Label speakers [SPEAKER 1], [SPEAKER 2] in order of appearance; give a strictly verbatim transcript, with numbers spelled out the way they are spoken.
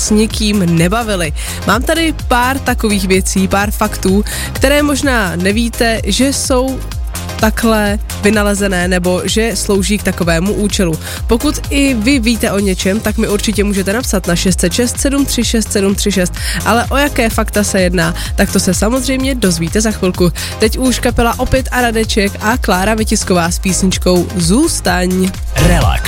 [SPEAKER 1] s někým nebavili. Mám tady pár takových věcí, pár faktů, které možná nevíte, že jsou takhle vynalezené nebo že slouží k takovému účelu. Pokud i vy víte o něčem, tak mi určitě můžete napsat na šest set šest sedm tři šest sedm tři šest, ale o jaké fakta se jedná, tak to se samozřejmě dozvíte za chvilku. Teď už kapela Opět a Radeček a Klára Vytisková s písničkou Zůstaň.
[SPEAKER 2] Relax.